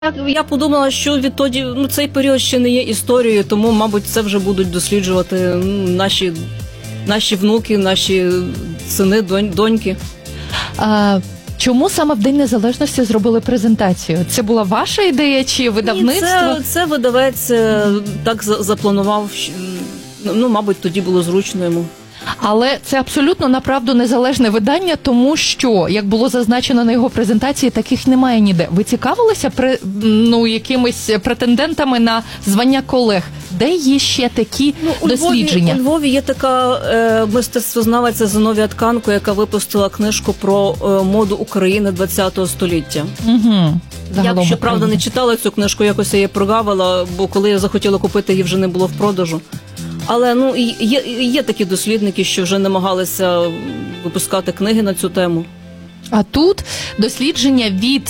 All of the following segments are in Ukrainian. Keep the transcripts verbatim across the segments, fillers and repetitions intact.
Я подумала, що відтоді ну, цей період ще не є історією, тому, мабуть, це вже будуть досліджувати ну, наші, наші внуки, наші сини, донь, доньки. А, чому саме в День Незалежності зробили презентацію? Це була ваша ідея чи видавництво? Ні, це, це видавець так запланував, ну, мабуть, тоді було зручно йому. Але це абсолютно, направду, незалежне видання, тому що, як було зазначено на його презентації, таких немає ніде. Ви цікавилися при, ну, якимись претендентами на звання колег? Де є ще такі ну, у дослідження? Львові, у Львові є така е, мистецтвознавиця Зиновія Тканко, яка випустила книжку про е, моду України ХХ століття. Угу. Я, щоправда, не читала цю книжку, якось я її прогавила, бо коли я захотіла купити, її вже не було в продажу. Але ну є, є такі дослідники, що вже намагалися випускати книги на цю тему. А тут дослідження від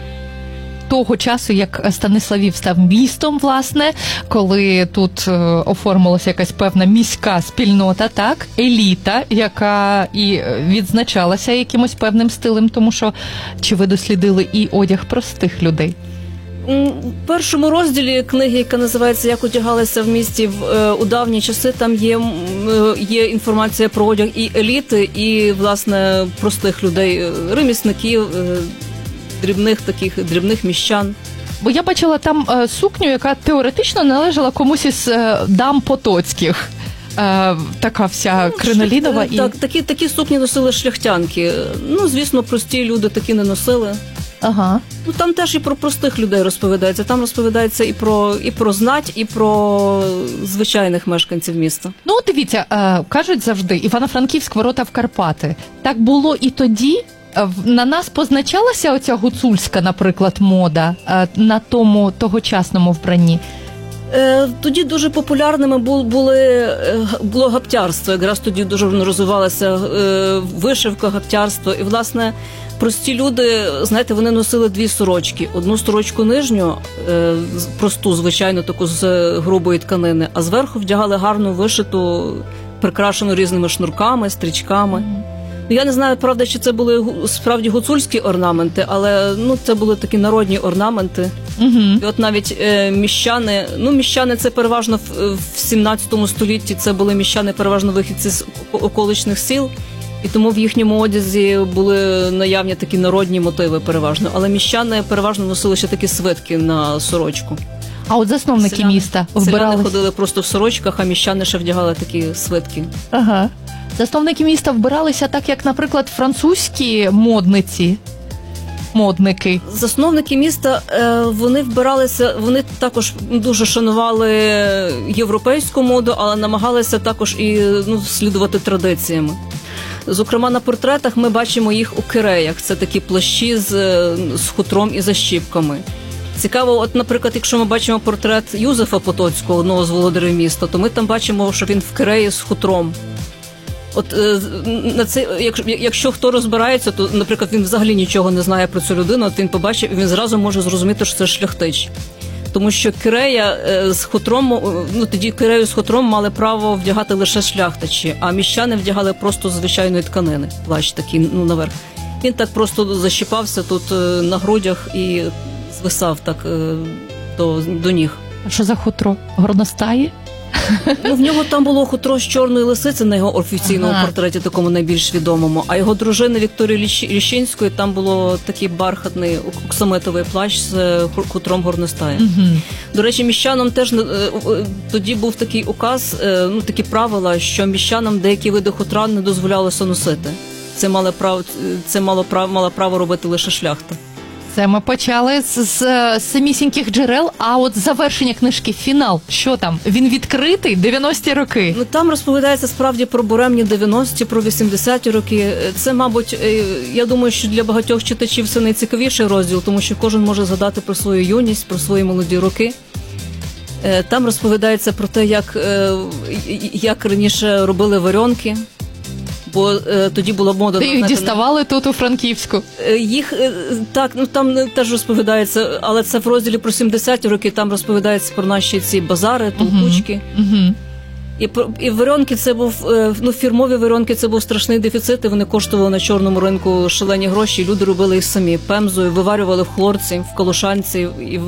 того часу, як Станиславів став містом, власне, коли тут е, оформилася якась певна міська спільнота, так, еліта, яка і відзначалася якимось певним стилем, тому що чи ви дослідили і одяг простих людей? У першому розділі книги, яка називається «Як одягалися в місті в, е, у давні часи», там є, е, є інформація про одяг і еліти, і, власне, простих людей, ремісників, е, дрібних таких, дрібних міщан. Бо я бачила там е, сукню, яка теоретично належала комусь із е, дам потоцьких. Е, така вся ну, кринолінова. Шлях... і... Так, такі, такі сукні носили шляхтянки. Ну, звісно, прості люди такі не носили. Ага. Ну, там теж і про простих людей розповідається. Там розповідається і про, і про знать, і про звичайних мешканців міста. Ну, дивіться, е, кажуть завжди, Івано-Франківськ, ворота в Карпати. Так було і тоді? На нас позначалася оця гуцульська, наприклад, мода е, на тому тогочасному вбранні? Тоді дуже популярними були, було гаптярство. Якраз тоді дуже розвивалася вишивка, гаптярство. І, власне, прості люди, знаєте, вони носили дві сорочки. Одну сорочку нижню, просту, звичайно, таку з грубої тканини, а зверху вдягали гарну вишиту, прикрашену різними шнурками, стрічками. Я не знаю, правда, чи це були справді гуцульські орнаменти, але ну, це були такі народні орнаменти. Угу. І от навіть е, міщани, ну міщани це переважно в, в сімнадцятому столітті, це були міщани переважно вихідці з околичних сіл, і тому в їхньому одязі були наявні такі народні мотиви переважно. Але міщани переважно носили ще такі свитки на сорочку. А от засновники селяни, міста вбирали? Селяни ходили просто в сорочках, а міщани ще вдягали такі свитки. Ага. Засновники міста вбиралися так, як, наприклад, французькі модниці, модники. Засновники міста, вони вбиралися, вони також дуже шанували європейську моду, але намагалися також і ну, слідувати традиціями. Зокрема, на портретах ми бачимо їх у киреях. Це такі плащі з, з хутром і защіпками. Цікаво, от, наприклад, якщо ми бачимо портрет Юзефа Потоцького, одного з володарів міста, то ми там бачимо, що він в киреї з хутром. От на це, якщо, якщо хто розбирається, то, наприклад, він взагалі нічого не знає про цю людину, от він побачив, і він зразу може зрозуміти, що це шляхтич. Тому що кирея з хутром, ну тоді кирею з хутром мали право вдягати лише шляхтичі, а міщани вдягали просто звичайної тканини, плащ такий, ну, наверх. Він так просто защіпався тут на грудях і звисав так до, до ніг. А що за хутро? Горностаї? Ну, в нього там було хутро з чорної лисиці на його офіційному ага. портреті, такому найбільш відомому, а його дружини Вікторії Ліщинської там було такий бархатний оксамитовий плащ з хутром горностая. Угу. До речі, міщанам теж тоді був такий указ, ну такі правила, що міщанам деякі види хутра не дозволялося носити. Це мало право, це мало право, мала право робити лише шляхта. Це ми почали з, з, з самісіньких джерел, а от завершення книжки, фінал, що там? Він відкритий? дев'яності роки? Ну, там розповідається справді про буремні дев'яності, про вісімдесяті роки. Це, мабуть, я думаю, що для багатьох читачів це найцікавіший розділ, тому що кожен може згадати про свою юність, про свої молоді роки. Там розповідається про те, як, як раніше робили варіонки. Бо е, тоді була мода... Ти їх діставали тут у Франківську? Е, їх, е, так, ну там теж розповідається, але це в розділі про сімдесяті роки, там розповідається про наші ці базари, толкучки. Uh-huh. Uh-huh. І, і варіонки це був, ну, фірмові варіонки це був страшний дефіцит, і вони коштували на чорному ринку шалені гроші, і люди робили їх самі пемзою, виварювали в хлорці, в калушанці, і